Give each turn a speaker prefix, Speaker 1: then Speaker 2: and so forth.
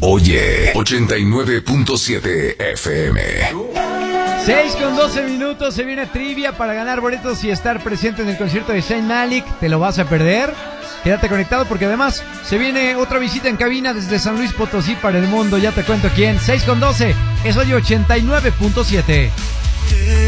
Speaker 1: Oye, 89.7 FM.
Speaker 2: 6:12, se viene trivia para ganar boletos y estar presente en el concierto de Zayn Malik. ¿Te lo vas a perder? Quédate conectado porque además se viene otra visita en cabina desde San Luis Potosí para el mundo. Ya te cuento quién. 6:12, es Oye 89.7.